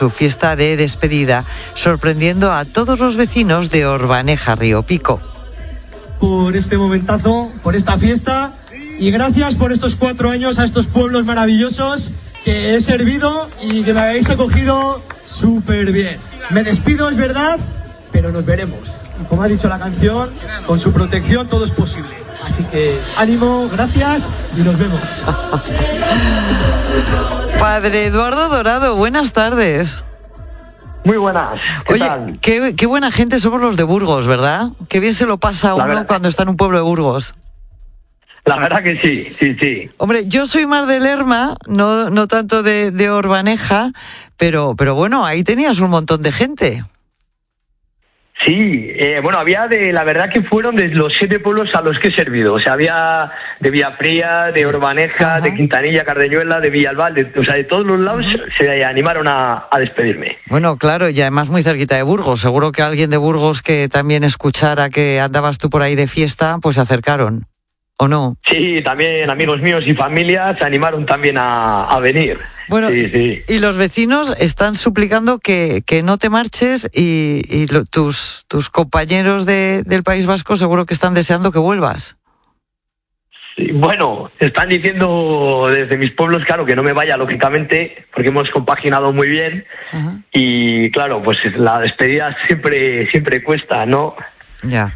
su fiesta de despedida, sorprendiendo a todos los vecinos de Orbaneja, Río Pico. Por este momentazo, por esta fiesta, y gracias por estos 4 años a estos pueblos maravillosos que he servido y que me habéis acogido súper bien. Me despido, es verdad, pero nos veremos. Y como ha dicho la canción, con su protección todo es posible. Así que ánimo, gracias y nos vemos. Padre Eduardo Dorado, buenas tardes. Muy buenas. ¿Qué tal? Qué buena gente somos los de Burgos, ¿verdad? Qué bien se lo pasa a uno cuando está en un pueblo de Burgos. La verdad que sí. Hombre, yo soy más de Lerma, no tanto de Orbaneja, pero bueno, ahí tenías un montón de gente. Sí, había la verdad que fueron de los 7 pueblos a los que he servido. O sea, había de Villafría, de Orbaneja, de Quintanilla, Cardeñuela, de Villalbal, de todos los lados se animaron a despedirme. Bueno, claro, y además muy cerquita de Burgos. Seguro que alguien de Burgos que también escuchara que andabas tú por ahí de fiesta, pues se acercaron, ¿o no? Sí, también amigos míos y familia se animaron también a venir. Bueno, sí. Y los vecinos están suplicando que no te marches y tus compañeros del País Vasco seguro que están deseando que vuelvas. Sí, bueno, están diciendo desde mis pueblos, claro, que no me vaya, lógicamente, porque hemos compaginado muy bien. Uh-huh. Y claro, pues la despedida siempre cuesta, ¿no? Ya.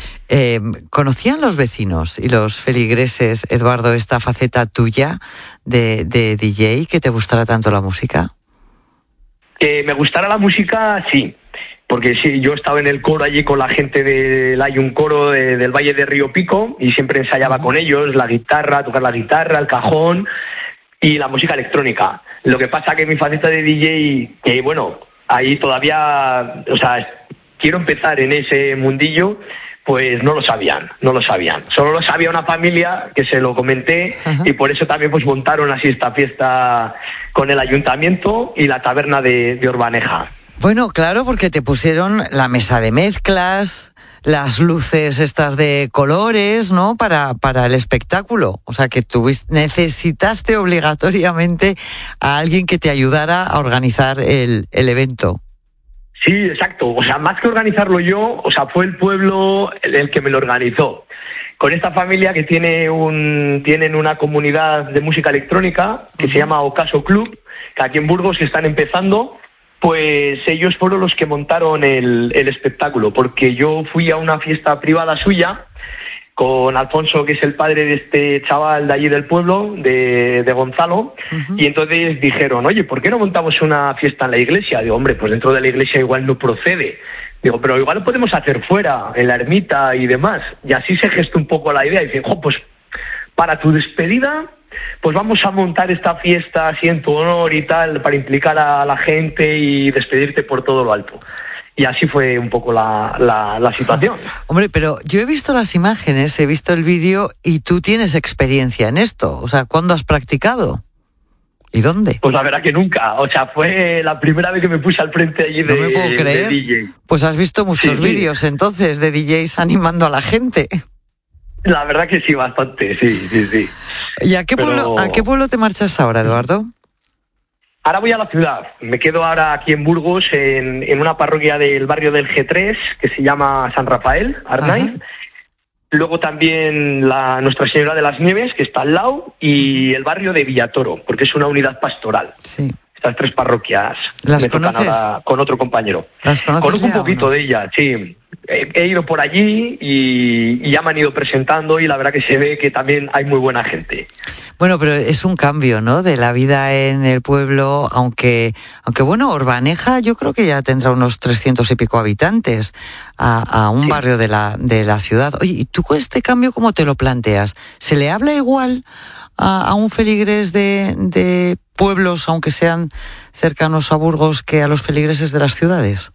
¿Conocían los vecinos y los feligreses, Eduardo, esta faceta tuya de DJ, que te gustara tanto la música? Que me gustara la música, sí, porque sí, yo estaba en el coro allí con la gente hay un coro del Valle de Río Pico y siempre ensayaba con ellos la guitarra, tocar la guitarra, el cajón y la música electrónica. Lo que pasa que mi faceta de DJ, que bueno, ahí todavía, o sea, quiero empezar en ese mundillo. Pues no lo sabían. Solo lo sabía una familia que se lo comenté. Uh-huh. Y por eso también pues montaron así esta fiesta con el ayuntamiento y la taberna de Orbaneja. Bueno, claro, porque te pusieron la mesa de mezclas, las luces estas de colores, ¿no? Para el espectáculo. O sea, que necesitaste obligatoriamente a alguien que te ayudara a organizar el evento. Sí, exacto. O sea, más que organizarlo yo, o sea, fue el pueblo el que me lo organizó. Con esta familia que tienen una comunidad de música electrónica que se llama Ocaso Club, que aquí en Burgos están empezando, pues ellos fueron los que montaron el espectáculo, porque yo fui a una fiesta privada suya con Alfonso, que es el padre de este chaval de allí del pueblo, de Gonzalo, uh-huh. Y entonces dijeron, oye, ¿por qué no montamos una fiesta en la iglesia? Digo, hombre, pues dentro de la iglesia igual no procede. Digo, pero igual lo podemos hacer fuera, en la ermita y demás. Y así se gestó un poco la idea. Y dicen, pues para tu despedida, pues vamos a montar esta fiesta así en tu honor y tal, para implicar a la gente y despedirte por todo lo alto. Y así fue un poco la situación. Hombre, pero yo he visto las imágenes, he visto el vídeo y tú tienes experiencia en esto. O sea, ¿cuándo has practicado? ¿Y dónde? Pues la verdad que nunca. O sea, fue la primera vez que me puse al frente allí no me puedo creer. De DJ. Pues has visto muchos vídeos entonces de DJs animando a la gente. La verdad que sí, bastante, sí. ¿Y a qué pueblo te marchas ahora, Eduardo? Ahora voy a la ciudad. Me quedo ahora aquí en Burgos, en una parroquia del barrio del G3, que se llama San Rafael, Arnaiz. Uh-huh. Luego también Nuestra Señora de las Nieves, que está al lado, y el barrio de Villatoro, porque es una unidad pastoral. Sí. Estas 3 parroquias. ¿Las conoces? Con otro compañero. ¿Las conoces? Conozco un poquito de ellas, sí. He ido por allí y ya me han ido presentando y la verdad que se ve que también hay muy buena gente. Bueno, pero es un cambio, ¿no?, de la vida en el pueblo, aunque bueno, Orbaneja yo creo que ya tendrá unos 300 y pico habitantes a un barrio de la ciudad. Oye, ¿y tú con este cambio cómo te lo planteas? ¿Se le habla igual a un feligres de pueblos, aunque sean cercanos a Burgos, que a los feligreses de las ciudades?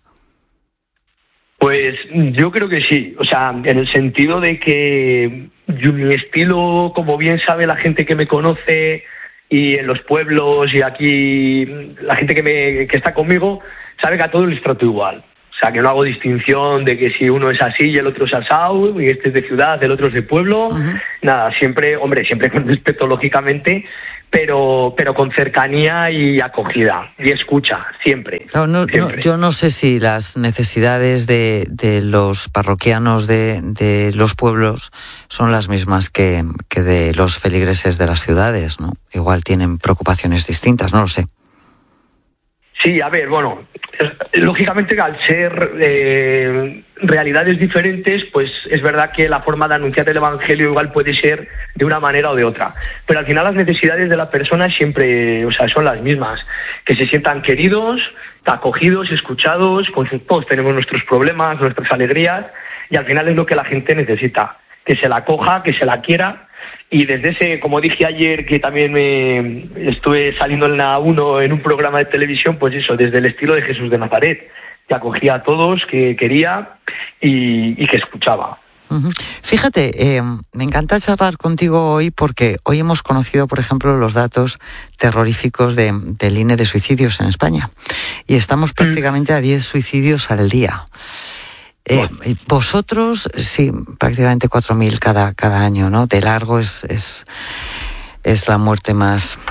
Pues yo creo que sí, o sea, en el sentido de que mi estilo, como bien sabe la gente que me conoce y en los pueblos y aquí la gente que está conmigo, sabe que a todos les trato igual. O sea, que no hago distinción de que si uno es así y el otro es asado, y este es de ciudad, el otro es de pueblo. Uh-huh. Nada, siempre con respeto, lógicamente, pero con cercanía y acogida y escucha, siempre. Siempre. Yo no sé si las necesidades de los parroquianos de los pueblos son las mismas que de los feligreses de las ciudades, ¿no? Igual tienen preocupaciones distintas, no lo sé. Sí, a ver, bueno, lógicamente al ser realidades diferentes, pues es verdad que la forma de anunciar el Evangelio igual puede ser de una manera o de otra. Pero al final las necesidades de la persona siempre, son las mismas. Que se sientan queridos, acogidos, escuchados, todos tenemos nuestros problemas, nuestras alegrías, y al final es lo que la gente necesita. Que se la acoja, que se la quiera. Y desde ese, como dije ayer, que también me estuve saliendo en la 1 en un programa de televisión, pues eso, desde el estilo de Jesús de Nazaret, que acogía a todos, que quería y que escuchaba. Fíjate, me encanta charlar contigo hoy porque hoy hemos conocido, por ejemplo, los datos terroríficos del INE de suicidios en España. Y estamos prácticamente a 10 suicidios al día. Vosotros, sí, prácticamente 4.000 cada año, ¿no? De largo es la muerte más.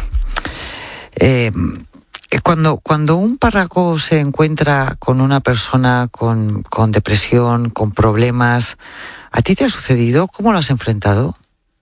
Cuando un párroco se encuentra con una persona con depresión, con problemas, ¿a ti te ha sucedido? ¿Cómo lo has enfrentado?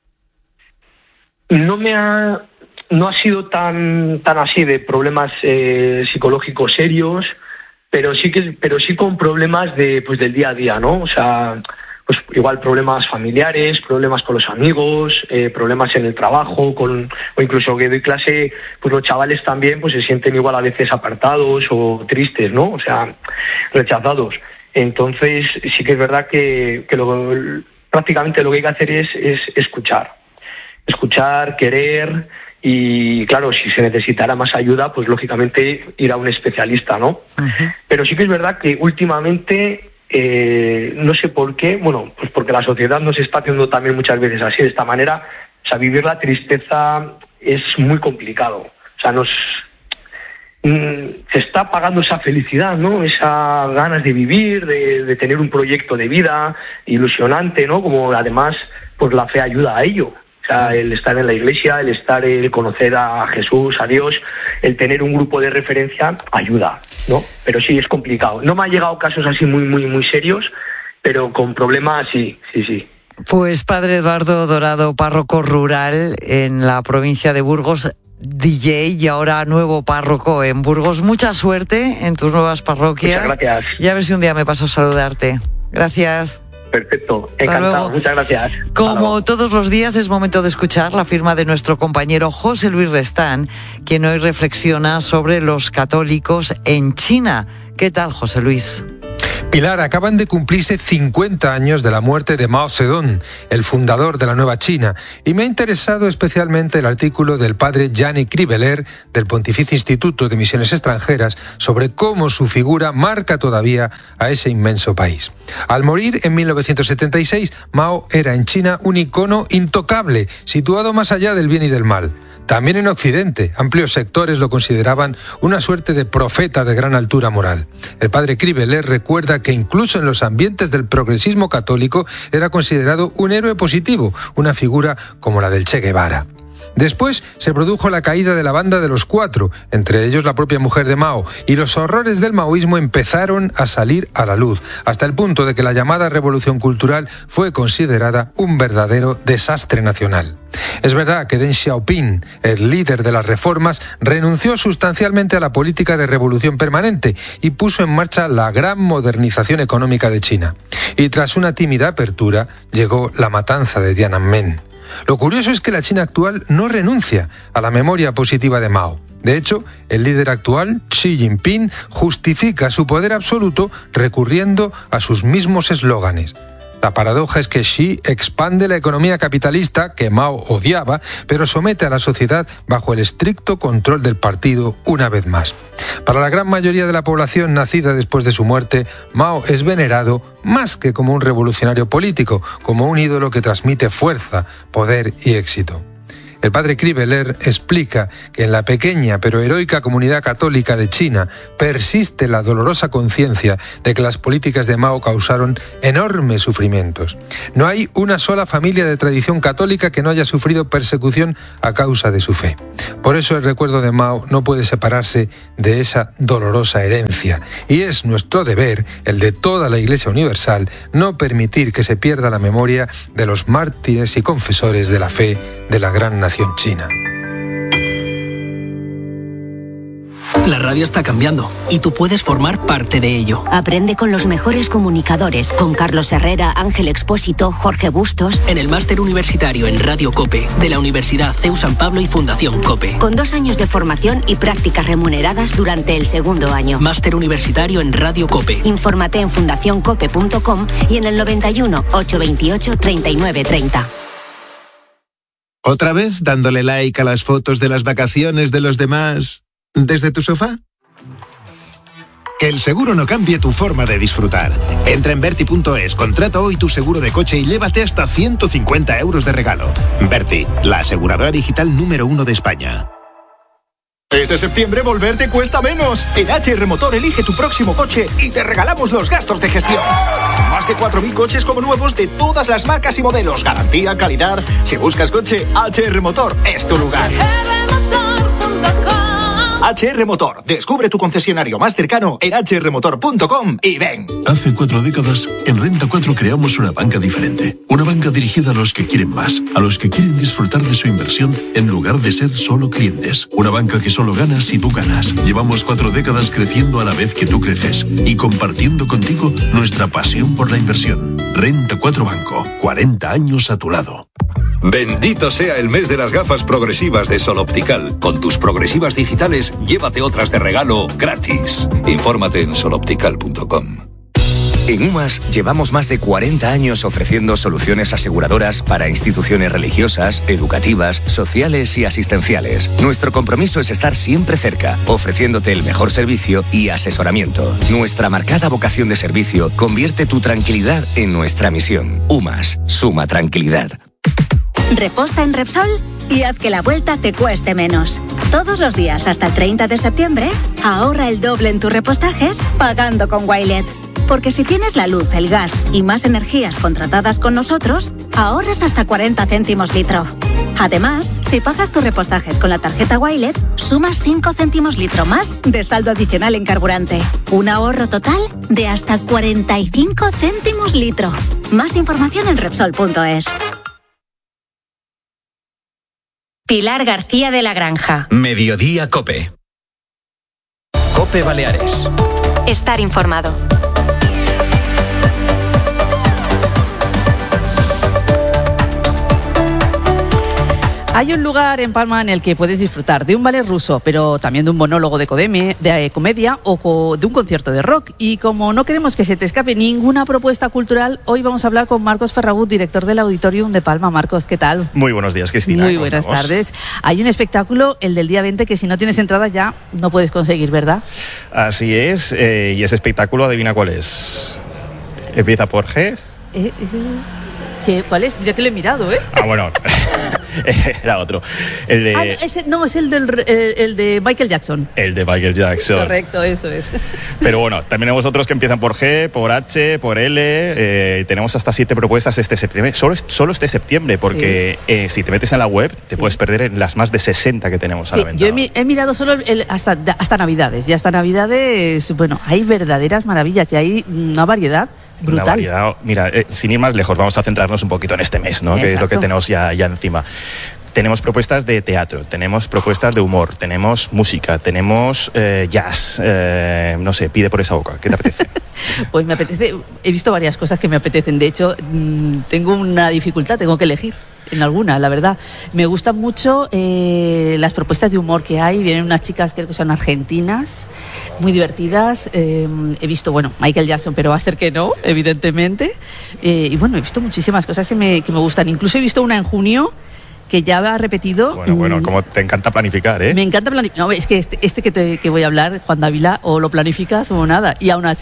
No ha sido tan así de problemas psicológicos serios. Pero sí con problemas del día a día, ¿no? O sea, pues igual problemas familiares, problemas con los amigos, problemas en el trabajo, o incluso que doy clase, pues los chavales también pues se sienten igual a veces apartados o tristes, ¿no? O sea, rechazados. Entonces sí que es verdad que prácticamente lo que hay que hacer es escuchar, querer. Y claro, si se necesitara más ayuda, pues lógicamente ir a un especialista, ¿no? Uh-huh. Pero sí que es verdad que últimamente, no sé por qué, pues porque la sociedad nos está haciendo también muchas veces así, de esta manera. O sea, vivir la tristeza es muy complicado. O sea, se está apagando esa felicidad, ¿no? Esas ganas de vivir, de tener un proyecto de vida ilusionante, ¿no? Como además, pues la fe ayuda a ello. O sea, el estar en la iglesia, el conocer a Jesús, a Dios, el tener un grupo de referencia ayuda, ¿no? Pero sí, es complicado. No me han llegado casos así muy, muy, muy serios, pero con problemas sí. Pues Padre Eduardo Dorado, párroco rural en la provincia de Burgos, DJ y ahora nuevo párroco en Burgos. Mucha suerte en tus nuevas parroquias. Muchas gracias. Y a ver si un día me paso a saludarte. Gracias. Perfecto, encantado, muchas gracias. Como todos los días es momento de escuchar la firma de nuestro compañero José Luis Restán, quien hoy reflexiona sobre los católicos en China. ¿Qué tal, José Luis? Pilar, acaban de cumplirse 50 años de la muerte de Mao Zedong, el fundador de la Nueva China, y me ha interesado especialmente el artículo del padre Gianni Kriveler del Pontificio Instituto de Misiones Extranjeras sobre cómo su figura marca todavía a ese inmenso país. Al morir en 1976, Mao era en China un icono intocable, situado más allá del bien y del mal. También en Occidente, amplios sectores lo consideraban una suerte de profeta de gran altura moral. El padre Kriveler recuerda que incluso en los ambientes del progresismo católico era considerado un héroe positivo, una figura como la del Che Guevara. Después se produjo la caída de la banda de los Cuatro, entre ellos la propia mujer de Mao, y los horrores del maoísmo empezaron a salir a la luz, hasta el punto de que la llamada revolución cultural fue considerada un verdadero desastre nacional. Es verdad que Deng Xiaoping, el líder de las reformas, renunció sustancialmente a la política de revolución permanente y puso en marcha la gran modernización económica de China. Y tras una tímida apertura, llegó la matanza de Tiananmen. Lo curioso es que la China actual no renuncia a la memoria positiva de Mao. De hecho, el líder actual, Xi Jinping, justifica su poder absoluto recurriendo a sus mismos eslóganes. La paradoja es que Xi expande la economía capitalista que Mao odiaba, pero somete a la sociedad bajo el estricto control del partido una vez más. Para la gran mayoría de la población nacida después de su muerte, Mao es venerado más que como un revolucionario político, como un ídolo que transmite fuerza, poder y éxito. El padre Kriveler explica que en la pequeña pero heroica comunidad católica de China persiste la dolorosa conciencia de que las políticas de Mao causaron enormes sufrimientos. No hay una sola familia de tradición católica que no haya sufrido persecución a causa de su fe. Por eso el recuerdo de Mao no puede separarse de esa dolorosa herencia. Y es nuestro deber, el de toda la Iglesia Universal, no permitir que se pierda la memoria de los mártires y confesores de la fe de la gran nación china. La radio está cambiando y tú puedes formar parte de ello. Aprende con los mejores comunicadores, con Carlos Herrera, Ángel Expósito, Jorge Bustos. En el máster universitario en Radio COPE de la Universidad CEU San Pablo y Fundación COPE. Con 2 años de formación y prácticas remuneradas durante el segundo año. Máster universitario en Radio COPE. Infórmate en fundacioncope.com y en el 91 828 3930. ¿Otra vez dándole like a las fotos de las vacaciones de los demás desde tu sofá? Que el seguro no cambie tu forma de disfrutar. Entra en Verti.es, contrata hoy tu seguro de coche y llévate hasta 150 euros de regalo. Verti, la aseguradora digital número 1 de España. Este septiembre volverte cuesta menos. En HR Motor elige tu próximo coche y te regalamos los gastos de gestión. Más de 4.000 coches como nuevos de todas las marcas y modelos. Garantía, calidad. Si buscas coche, HR Motor es tu lugar. HR Motor. Descubre tu concesionario más cercano en hrmotor.com y ven. Hace 4 décadas, en Renta 4 creamos una banca diferente. Una banca dirigida a los que quieren más, a los que quieren disfrutar de su inversión en lugar de ser solo clientes. Una banca que solo gana si tú ganas. Llevamos 4 décadas creciendo a la vez que tú creces y compartiendo contigo nuestra pasión por la inversión. Renta 4 Banco. 40 años a tu lado. Bendito sea el mes de las gafas progresivas de Sol Optical. Con tus progresivas digitales, llévate otras de regalo gratis. Infórmate en soloptical.com. En UMAS llevamos más de 40 años ofreciendo soluciones aseguradoras para instituciones religiosas, educativas, sociales y asistenciales. Nuestro compromiso es estar siempre cerca, ofreciéndote el mejor servicio y asesoramiento. Nuestra marcada vocación de servicio convierte tu tranquilidad en nuestra misión. UMAS, suma tranquilidad. Reposta en Repsol y haz que la vuelta te cueste menos. Todos los días hasta el 30 de septiembre, ahorra el doble en tus repostajes pagando con Wilet. Porque si tienes la luz, el gas y más energías contratadas con nosotros, ahorras hasta 40 céntimos litro. Además, si pagas tus repostajes con la tarjeta Wilet, sumas 5 céntimos litro más de saldo adicional en carburante. Un ahorro total de hasta 45 céntimos litro. Más información en Repsol.es. Pilar García de la Granja. Mediodía COPE. COPE Baleares. Estar informado. Hay un lugar en Palma en el que puedes disfrutar de un ballet ruso, pero también de un monólogo de comedia o de un concierto de rock. Y como no queremos que se te escape ninguna propuesta cultural, hoy vamos a hablar con Marcos Ferragut, director del Auditorium de Palma. Marcos, ¿qué tal? Muy buenos días, Cristina. Muy buenas tardes. Hay un espectáculo, el del día 20, que si no tienes entrada ya no puedes conseguir, ¿verdad? Así es, y ese espectáculo, adivina cuál es. Empieza por G. ¿Cuál es? Ya que lo he mirado, ¿eh? Ah, bueno. Era otro. El de... es el de Michael Jackson. El de Michael Jackson. Correcto, eso es. Pero bueno, también tenemos otros que empiezan por G, por H, por L. Tenemos hasta 7 propuestas este septiembre. Solo este septiembre, porque sí. Si te metes en la web, te puedes perder en las más de 60 que tenemos a la venta. Yo he mirado solo hasta Navidades. Y hasta Navidades, bueno, hay verdaderas maravillas y hay una variedad brutal. Una variedad. Mira, sin ir más lejos, vamos a centrarnos un poquito en este mes, ¿no? Que es lo que tenemos ya encima. Tenemos propuestas de teatro, tenemos propuestas de humor, tenemos música, tenemos jazz, no sé, pide por esa boca, ¿qué te apetece? Pues me apetece, he visto varias cosas que me apetecen, de hecho tengo una dificultad, tengo que elegir en alguna, la verdad. Me gustan mucho las propuestas de humor que hay, vienen unas chicas que son argentinas, muy divertidas, he visto, bueno, Michael Jackson, pero va a ser que no, evidentemente, y bueno, he visto muchísimas cosas que me gustan, incluso he visto una en junio, que ya ha repetido. Bueno, como te encanta planificar, ¿eh? Me encanta planificar. No, es que que voy a hablar, Juan Dávila, o lo planificas o nada. Y aún así,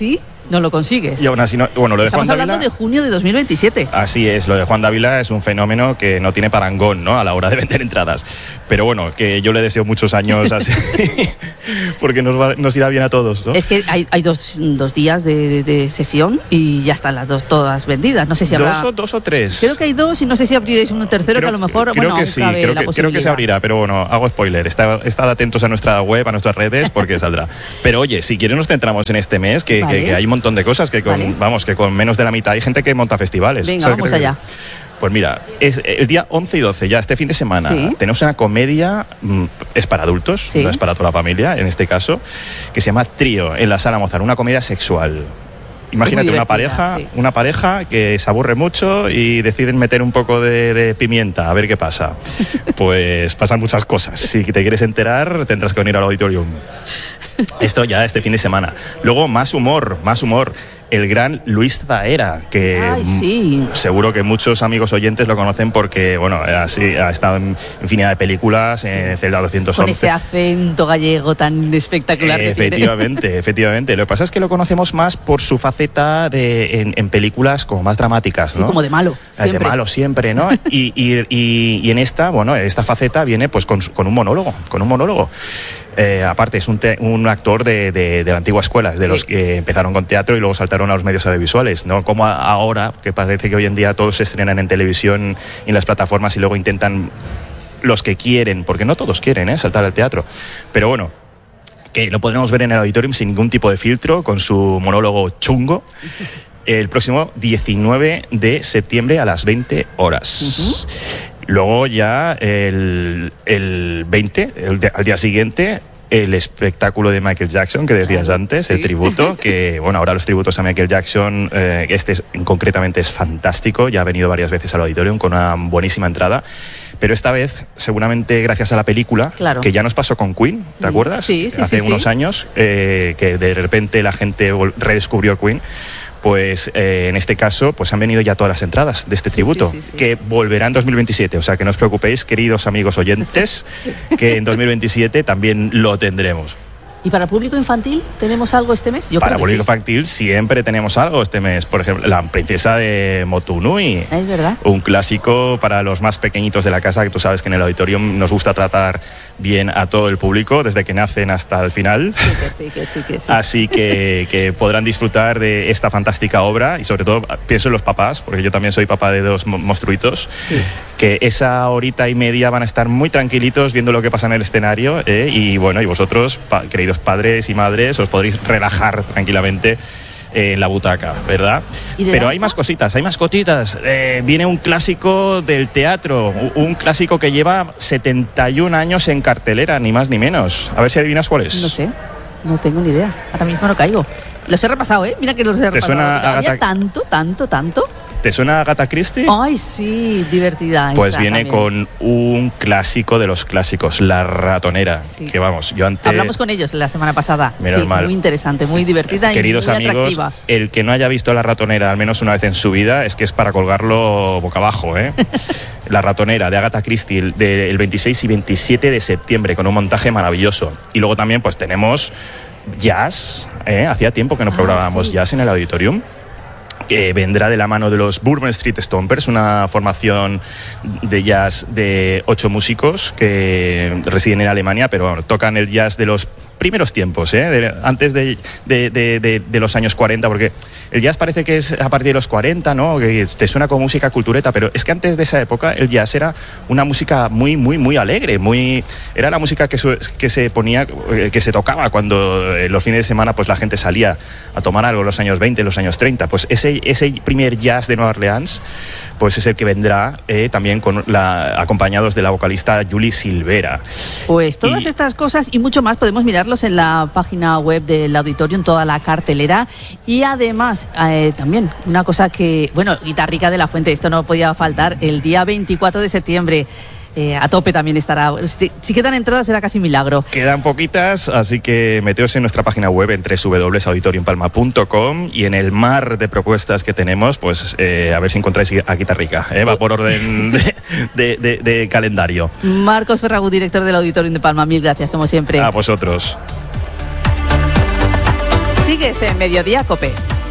no lo consigues. Y aún así no. Bueno, lo de Estamos Juan Dávila, hablando de junio de 2027. Así es, lo de Juan Dávila es un fenómeno que no tiene parangón, ¿no?, a la hora de vender entradas. Pero bueno, que yo le deseo muchos años así, porque nos irá bien a todos, ¿no? Es que hay dos días de sesión y ya están las dos todas vendidas. No sé si habrá... ¿Dos o tres? Creo que hay dos y no sé si abriréis uno tercero, que a lo mejor... Creo que sí, creo que se abrirá, pero bueno, hago spoiler. Estad atentos a nuestra web, a nuestras redes, porque saldrá. Pero oye, si quieres nos centramos en este mes, que hay un montón de cosas, que con menos de la mitad hay gente que monta festivales. Venga, vamos allá. Pues mira, es el día 11 y 12, ya este fin de semana, tenemos una comedia, es para adultos, no es para toda la familia, en este caso, que se llama Trío, en la Sala Mozart, una comedia sexual. Imagínate una pareja que se aburre mucho y deciden meter un poco de pimienta, a ver qué pasa. Pues pasan muchas cosas. Si te quieres enterar, tendrás que venir al auditorium. Esto ya este fin de semana. Luego, más humor. El gran Luis Zahera, que seguro que muchos amigos oyentes lo conocen porque, bueno, ha estado en infinidad de películas, en Celda 211. Con ese acento gallego tan espectacular que tiene. Efectivamente. Lo que pasa es que lo conocemos más por su faceta en películas como más dramáticas, ¿no? Sí, como de malo, siempre. De malo siempre, ¿no? y en esta faceta viene pues con un monólogo. Aparte es un actor de la antigua escuela, de los que empezaron con teatro y luego saltaron a los medios audiovisuales, ¿no? Como ahora, que parece que hoy en día todos se estrenan en televisión y en las plataformas y luego intentan los que quieren, porque no todos quieren saltar al teatro, pero bueno, que lo podremos ver en el auditorium sin ningún tipo de filtro, con su monólogo chungo, el próximo 19 de septiembre a las 20 horas. Luego ya el 20, al día siguiente, el espectáculo de Michael Jackson que decías antes, el tributo, que bueno, ahora los tributos a Michael Jackson, concretamente es fantástico, ya ha venido varias veces al auditorium con una buenísima entrada, pero esta vez, seguramente gracias a la película, que ya nos pasó con Queen, ¿te acuerdas? Hace unos años, que de repente la gente redescubrió Queen. Pues en este caso pues han venido ya todas las entradas de este tributo, que volverá en 2027, o sea que no os preocupéis, queridos amigos oyentes, que en 2027 también lo tendremos. ¿Y para público infantil tenemos algo este mes? Para público infantil siempre tenemos algo este mes. Por ejemplo, La princesa de Motunui. Es verdad. Un clásico para los más pequeñitos de la casa, que tú sabes que en el auditorium nos gusta tratar bien a todo el público, desde que nacen hasta el final. Sí. Así que podrán disfrutar de esta fantástica obra y sobre todo pienso en los papás, porque yo también soy papá de dos monstruitos, que esa horita y media van a estar muy tranquilitos viendo lo que pasa en el escenario, y bueno, y vosotros, queridos padres y madres, os podréis relajar tranquilamente en la butaca, ¿verdad? Pero hay más cositas. Viene un clásico del teatro, un clásico que lleva 71 años en cartelera, ni más ni menos. A ver si adivinas cuál es. No sé, no tengo ni idea. Ahora mismo no caigo. Los he repasado, Mira que los he repasado. ¿Te suena había tanto. ¿Te suena Agatha Christie? Ay, sí, divertida. Pues viene también con un clásico de los clásicos, La ratonera. Que vamos, yo antes... Hablamos con ellos la semana pasada. Menos mal. Muy interesante, muy divertida. Queridos y muy amigos, atractiva. El que no haya visto La ratonera al menos una vez en su vida, es que es para colgarlo boca abajo, La ratonera de Agatha Christie, del 26 y 27 de septiembre, con un montaje maravilloso. Y luego también pues tenemos jazz, hacía tiempo que no programábamos jazz en el auditorium, que vendrá de la mano de los Bourbon Street Stompers, una formación de jazz de 8 músicos que residen en Alemania, pero bueno, tocan el jazz de los primeros tiempos, antes de los años 40, porque el jazz parece que es a partir de los 40, ¿no? Que te suena como música cultureta, pero es que antes de esa época el jazz era una música muy, muy, muy alegre, era la música que se ponía, que se tocaba cuando los fines de semana pues la gente salía a tomar algo en los años 20, los años 30, pues ese primer jazz de Nueva Orleans pues es el que vendrá también acompañados de la vocalista Julie Silvera. Pues todas estas cosas y mucho más podemos mirarlos en la página web del Auditorium, toda la cartelera. Y además, también una cosa que, bueno, Guitarrica de la Fuente, esto no podía faltar, el día 24 de septiembre. A tope también estará. Si quedan entradas será casi milagro. Quedan poquitas, así que meteos en nuestra página web en www.auditoriumpalma.com y en el mar de propuestas que tenemos, pues a ver si encontráis a Guitarrica. Va por orden de calendario. Marcos Ferragut, director del Auditorium de Palma, mil gracias como siempre. A vosotros. Sigues en Mediodía Cope.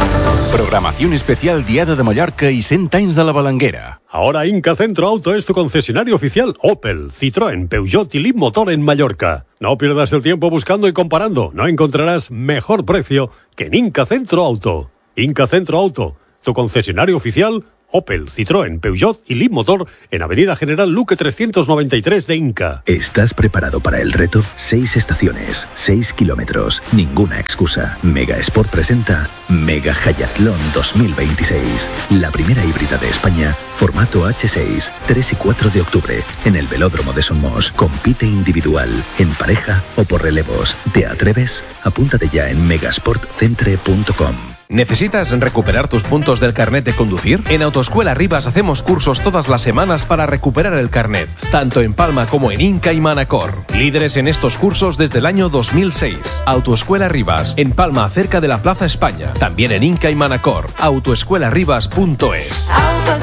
Programación especial Diada de Mallorca y 100 anys de la Balanguera. Ahora Inca Centro Auto es tu concesionario oficial Opel, Citroën, Peugeot y Leapmotor en Mallorca. No pierdas el tiempo buscando y comparando. No encontrarás mejor precio que en Inca Centro Auto. Inca Centro Auto, tu concesionario oficial Opel, Citroën, Peugeot y Leapmotor en Avenida General Luque 393 de Inca. ¿Estás preparado para el reto? 6 estaciones, 6 kilómetros, ninguna excusa. Mega Sport presenta Mega Hayatlón 2026, la primera híbrida de España, formato H6, 3 y 4 de octubre, en el Velódromo de Somos. Compite individual, en pareja o por relevos. ¿Te atreves? Apúntate ya en megasportcentre.com. ¿Necesitas recuperar tus puntos del carnet de conducir? En Autoescuela Rivas hacemos cursos todas las semanas para recuperar el carnet, tanto en Palma como en Inca y Manacor. Líderes en estos cursos desde el año 2006. Autoescuela Rivas, en Palma, cerca de la Plaza España. También en Inca y Manacor. Autoescuelarivas.es.